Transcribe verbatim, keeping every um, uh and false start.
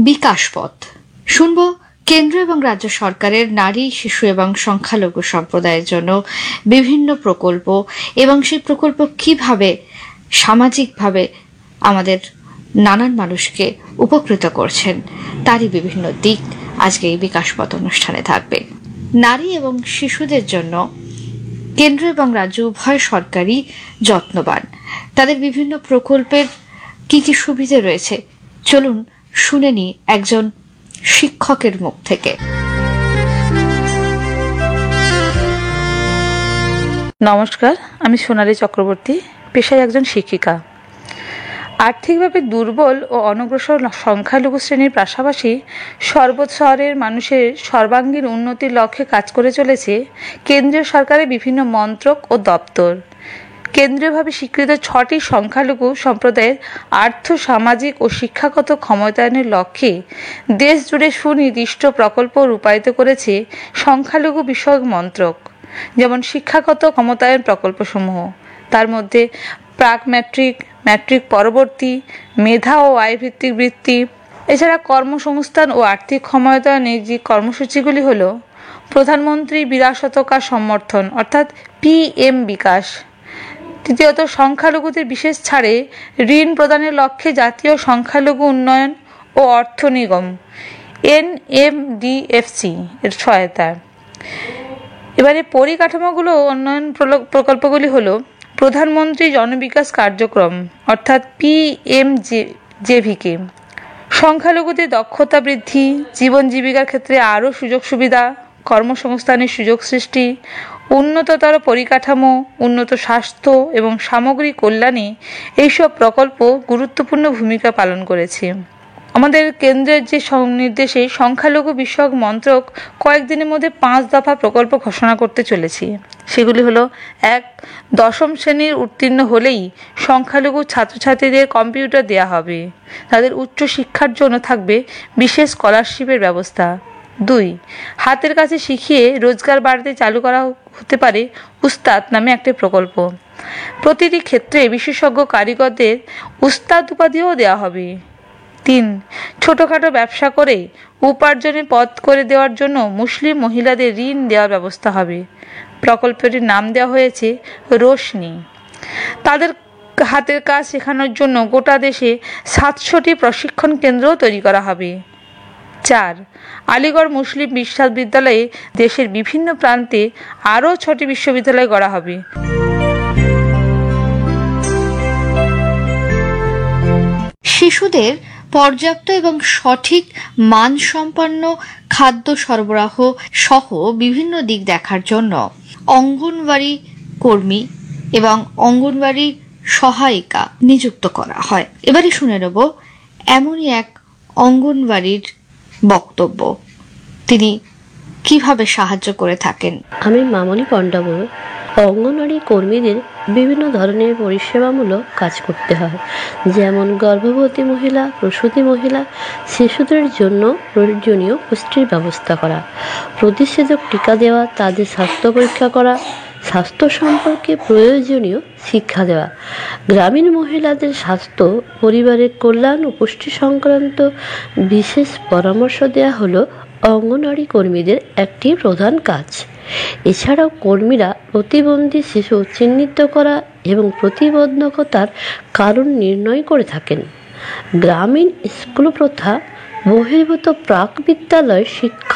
বিকাশ পথ শুনব কেন্দ্র এবং রাজ্য সরকারের নারী, শিশু এবং সংখ্যালঘু সম্প্রদায়ের জন্য বিভিন্ন প্রকল্প এবং সেই প্রকল্প কিভাবে সামাজিকভাবে আমাদের নানান মানুষকে উপকৃত করছেন তারই বিভিন্ন দিক আজকে এই বিকাশ পথ অনুষ্ঠানে থাকবে। নারী এবং শিশুদের জন্য কেন্দ্র এবং রাজ্য উভয় সরকারই যত্নবান। তাদের বিভিন্ন প্রকল্পের কি কি সুবিধা রয়েছে চলুন শুনে নিই একজন শিক্ষকের মুখ থেকে। নমস্কার, আমি সোনালী চক্রবর্তী, পেশায় একজন শিক্ষিকা। আর্থিকভাবে দুর্বল ও অনগ্রসর সংখ্যালঘু শ্রেণীর পাশাপাশি সর্বস্তরের মানুষের সর্বাঙ্গীন উন্নতির লক্ষ্যে কাজ করে চলেছে কেন্দ্রীয় সরকারের বিভিন্ন মন্ত্রক ও দপ্তর। কেন্দ্রীয়ভাবে স্বীকৃত ছটি সংখ্যালঘু সম্প্রদায়ের আর্থ, সামাজিক ও শিক্ষাগত ক্ষমতায়নের লক্ষ্যে দেশ জুড়ে সুনির্দিষ্ট প্রকল্প রূপায়িত করেছে সংখ্যালঘু বিষয়ক মন্ত্রক। যেমন শিক্ষাগত ক্ষমতায়ন প্রকল্পসমূহ, তার মধ্যে প্রাক ম্যাট্রিক, ম্যাট্রিক পরবর্তী, মেধা ও আয়ভিত্তিক বৃত্তি। এছাড়া কর্মসংস্থান ও আর্থিক ক্ষমতায়নের যে কর্মসূচিগুলি হল প্রধানমন্ত্রী বিরাসতকা সমর্থন অর্থাৎ পি এম বিকাশ। তৃতীয়ত, সংখ্যালঘুদের বিশেষ ছাড়ে ঋণ প্রদানের লক্ষ্যে জাতীয় সংখ্যালঘু উন্নয়ন ও অর্থ নিগম N M D F C এর সহায়তা। এবারে পরিকাঠামোগুলো উন্নয়ন প্রকল্পগুলি হলো প্রধানমন্ত্রী জনবিকাশ কার্যক্রম অর্থাৎ P M J V K, সংখ্যালঘুদের দক্ষতা বৃদ্ধি, জীবন জীবিকার ক্ষেত্রে আরও সুযোগ সুবিধা, কর্মসংস্থানের সুযোগ সৃষ্টি, উন্নততর পরিকাঠামো, উন্নত স্বাস্থ্য এবং সামগ্রিক কল্যাণে এইসব প্রকল্প গুরুত্বপূর্ণ ভূমিকা পালন করেছে। আমাদের কেন্দ্রের যে নির্দেশে সংখ্যালঘু বিষয়ক মন্ত্রক কয়েকদিনের মধ্যে পাঁচ দফা প্রকল্প ঘোষণা করতে চলেছি। সেগুলি হলো এক, দশম শ্রেণীর উত্তীর্ণ হলেই সংখ্যালঘু ছাত্রছাত্রীদের কম্পিউটার দেওয়া হবে। তাদের উচ্চ শিক্ষার জন্য থাকবে বিশেষ স্কলারশিপের ব্যবস্থা। দুই, হাতের কাছে শিখিয়ে রোজগার বাড়াতে চালু করা হতে পারে উস্তাদ নামে একটি প্রকল্প। প্রতিটি ক্ষেত্রে বিশেষজ্ঞ কারিগরদের উস্তাদ উপাধিও দেওয়া হবে। তিন, ছোটখাটো ব্যবসা করে উপার্জনের পথ করে দেওয়ার জন্য মুসলিম মহিলাদের ঋণ দেওয়ার ব্যবস্থা হবে। প্রকল্পটির নাম দেওয়া হয়েছে রোশনি। তাদের হাতের কাজ শেখানোর জন্য গোটা দেশে সাতশোটি প্রশিক্ষণ কেন্দ্রও তৈরি করা হবে। চার, আলিগড় মুসলিম বিশ্ববিদ্যালয়ে দেশের বিভিন্ন প্রান্তে আরও ছটি বিশ্ববিদ্যালয় গড়া হবে। শিশুদের পর্যাপ্ত এবং সঠিক মানসম্পন্ন খাদ্য সরবরাহ সহ বিভিন্ন দিক দেখার জন্য অঙ্গনওয়াড়ি কর্মী এবং অঙ্গনওয়াড়ি সহায়িকা নিযুক্ত করা হয়। এবারে শুনে নেব এমনই এক অঙ্গনওয়াড়ির বক্তব্য, তিনি কিভাবে সাহায্য করে থাকেন। আমি মামনি পণ্ডাব। অঙ্গনওয়াড়ি কর্মীদের বিভিন্ন ধরনের পরিষেবামূলক কাজ করতে হয়, যেমন গর্ভবতী মহিলা, প্রসূতি মহিলা, শিশুদের জন্য প্রয়োজনীয় পুষ্টির ব্যবস্থা করা, প্রতিষেধক টিকা দেওয়া, তাদের স্বাস্থ্য পরীক্ষা করা, স্বাস্থ্য সম্পর্কে প্রয়োজনীয় শিক্ষা দেওয়া, গ্রামীণ মহিলাদের স্বাস্থ্য, পরিবারের কল্যাণ ও পুষ্টি সংক্রান্ত বিশেষ পরামর্শ দেওয়া হলো অঙ্গনওয়াড়ি কর্মীদের একটি প্রধান কাজ। এছাড়াও কর্মীরা প্রতিবন্ধী শিশু চিহ্নিত করা এবং প্রতিবন্ধকতার কারণ নির্ণয় করে থাকেন। গ্রামীণ স্কুল প্রথা বহির্ভূত প্রাক বিদ্যালয় শিক্ষা